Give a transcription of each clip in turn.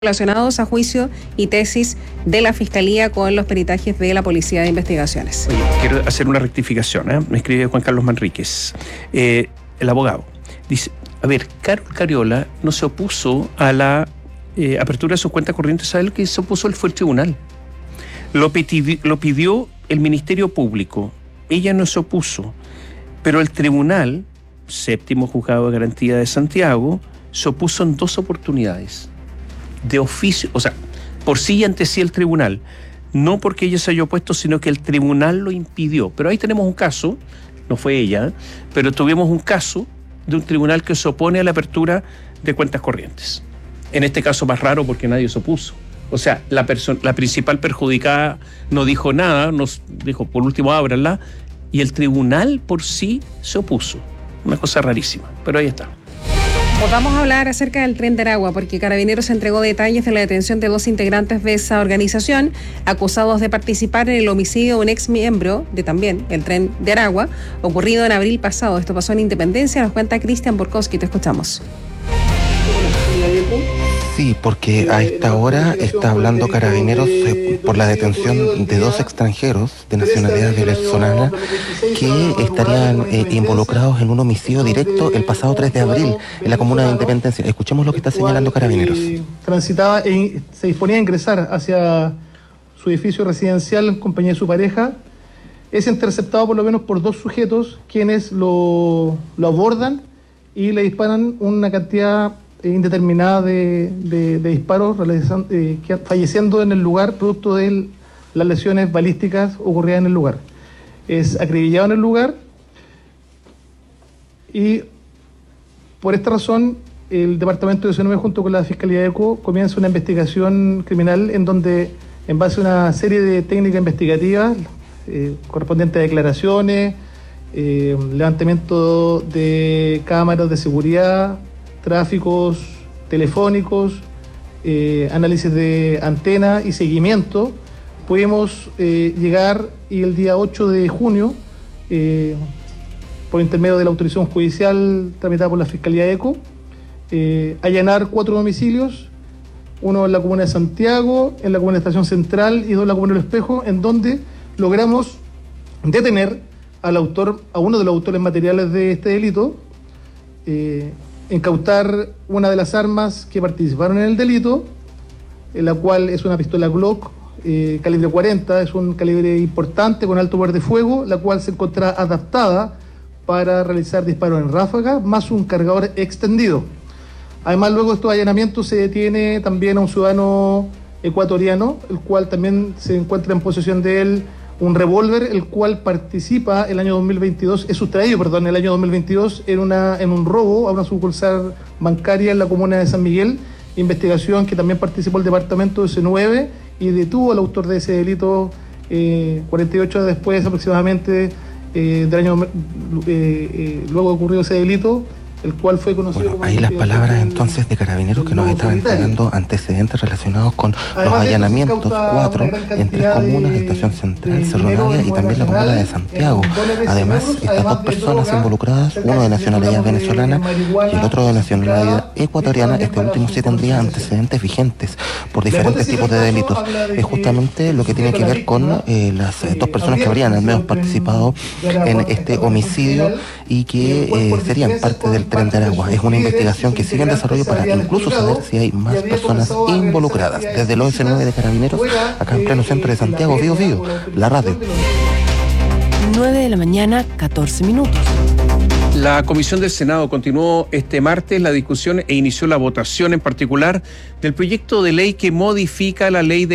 relacionados a juicio y tesis de la Fiscalía con los peritajes de la Policía de Investigaciones. Oye, quiero hacer una rectificación, Me escribe Juan Carlos Manríquez, el abogado. Dice, a ver, Carol Cariola no se opuso a la apertura de sus cuentas corrientes. ¿Sabe lo que se opuso? Fue el tribunal. Lo pidió el Ministerio Público. Ella no se opuso. Pero el tribunal, séptimo juzgado de garantía de Santiago, se opuso en 2 oportunidades. De oficio, o sea, por sí y ante sí el tribunal, no porque ella se haya opuesto, sino que el tribunal lo impidió. Pero ahí tenemos un caso, no fue ella, pero tuvimos un caso de un tribunal que se opone a la apertura de cuentas corrientes. En este caso más raro porque nadie se opuso. O sea, la principal perjudicada no dijo nada, nos dijo, por último, ábranla, y el tribunal por sí se opuso. Una cosa rarísima, pero ahí está. Vamos a hablar acerca del Tren de Aragua, porque Carabineros entregó detalles de la detención de 2 integrantes de esa organización, acusados de participar en el homicidio de un ex miembro de también el Tren de Aragua, ocurrido en abril pasado. Esto pasó en Independencia, nos cuenta Cristian Borkowski, te escuchamos. Sí, porque a esta hora está hablando Carabineros por la detención de 2 extranjeros de nacionalidad venezolana que estarían involucrados en un homicidio directo el pasado 3 de abril en la comuna de Independencia. Escuchemos lo que está señalando Carabineros. Transitaba y se disponía a ingresar hacia su edificio residencial en compañía de su pareja. Es interceptado por lo menos por 2 sujetos quienes lo abordan y le disparan una cantidad indeterminada de disparos, falleciendo en el lugar producto de las lesiones balísticas ocurridas en el lugar. Es acribillado en el lugar y por esta razón el Departamento de Sonomé junto con la Fiscalía de ECO comienza una investigación criminal en donde, en base a una serie de técnicas investigativas correspondientes a declaraciones, levantamiento de cámaras de seguridad, tráficos telefónicos, análisis de antena y seguimiento, pudimos llegar y el día 8 de junio, por intermedio de la autorización judicial tramitada por la Fiscalía de ECO, allanar 4 domicilios, uno en la comuna de Santiago, en la comuna de Estación Central y 2 en la comuna del Espejo, en donde logramos detener a uno de los autores materiales de este delito, incautar una de las armas que participaron en el delito, en la cual es una pistola Glock calibre 40, es un calibre importante con alto poder de fuego, la cual se encuentra adaptada para realizar disparos en ráfaga, más un cargador extendido. Además, luego de estos allanamientos se detiene también a un ciudadano ecuatoriano, el cual también se encuentra en posesión de él un revólver, el cual participa el año 2022, es sustraído, el año 2022 en un robo a una sucursal bancaria en la comuna de San Miguel, investigación que también participó el departamento de C9 y detuvo al autor de ese delito 48 horas después aproximadamente del año, luego ocurrió ese delito, el cual fue conocido como... Ahí las palabras entonces de Carabineros que nos estaban entregando antecedentes relacionados con los allanamientos, 4 en 3 comunas, Estación Central, Cerro Navia y también la comuna de Santiago. Además, estas 2 personas involucradas, uno de nacionalidad venezolana y el otro de nacionalidad ecuatoriana, este último sí tendría antecedentes vigentes por diferentes tipos de delitos. Es justamente lo que tiene que ver con las 2 personas que habrían al menos participado en este homicidio y que serían parte del Tren de Aragua. Es una investigación que sigue en desarrollo para incluso saber si hay más personas involucradas. Desde el OS9 de Carabineros, acá en pleno centro de Santiago, Bío Bío, la radio. 9 de la mañana, 14 minutos. La Comisión del Senado continuó este martes la discusión e inició la votación en particular del proyecto de ley que modifica la ley de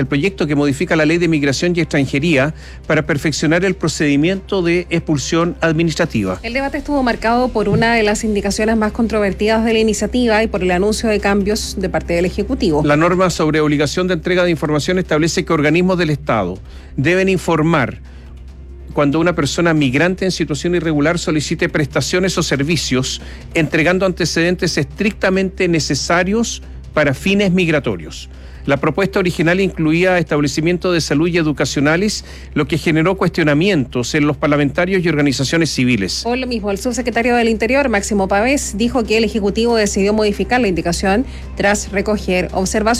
Migración y Extranjería para perfeccionar el procedimiento de expulsión administrativa. El debate estuvo marcado por una de las indicaciones más controvertidas de la iniciativa y por el anuncio de cambios de parte del Ejecutivo. La norma sobre obligación de entrega de información establece que organismos del Estado deben informar cuando una persona migrante en situación irregular solicite prestaciones o servicios, entregando antecedentes estrictamente necesarios para fines migratorios. La propuesta original incluía establecimientos de salud y educacionales, lo que generó cuestionamientos en los parlamentarios y organizaciones civiles. Hoy lo mismo, el subsecretario del Interior, Máximo Pavés, dijo que el Ejecutivo decidió modificar la indicación tras recoger observaciones